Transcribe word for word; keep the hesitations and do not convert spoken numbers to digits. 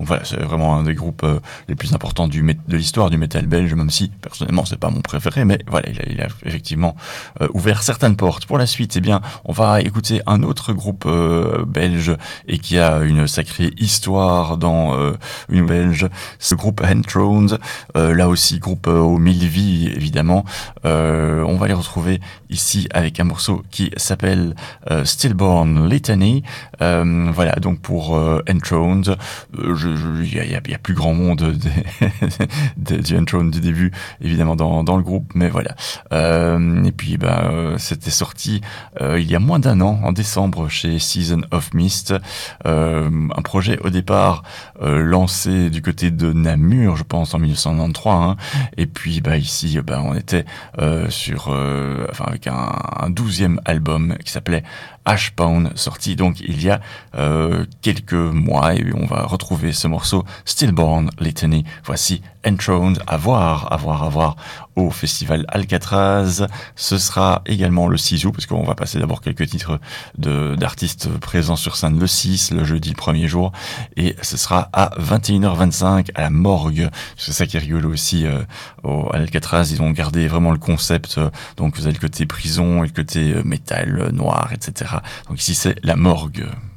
Donc voilà, c'est vraiment un des groupes euh, les plus importants du mé- de l'histoire du métal belge, même si personnellement c'est pas mon préféré, mais voilà, il a, il a effectivement euh, ouvert certaines portes. Pour la suite, eh bien, on va écouter un autre groupe euh, belge et qui a une sacrée histoire dans euh, une belge, ce groupe Enthroned, euh, là aussi groupe euh, aux mille vies évidemment. Euh, on va les retrouver ici avec un morceau qui s'appelle euh, Stillborn Litany. Euh, voilà, donc pour euh, Enthroned, euh, je, je, il y a, y, a, y a plus grand monde de, de, du Enthroned du début, évidemment dans, dans le groupe, mais voilà. Euh, et puis, bah, euh, c'était sorti euh, il y a moins d'un an, en décembre, chez Season of Mist. Euh, un projet au départ euh, lancé du côté de Namur, je pense, en mille neuf cent quatre-vingt-treize. Hein. Et puis, bah, ici, bah, on était euh, sur, euh, enfin, avec un, un douzième album qui s'appelait Ashpound, sorti donc il y a euh, quelques mois, et on va retrouver ce morceau Stillborn Litany. Voici Enthroned, à voir, à voir, à voir au festival Alcatraz. Ce sera également le six août, parce qu'on va passer d'abord quelques titres de, d'artistes présents sur scène le six, le jeudi le premier jour, et ce sera à vingt et une heures vingt-cinq à la Morgue. C'est ça qui est rigolo aussi, euh, au, à Alcatraz, ils ont gardé vraiment le concept, euh, donc vous avez le côté prison et le côté euh, métal, euh, noir, et cetera. Donc ici c'est la Morgue.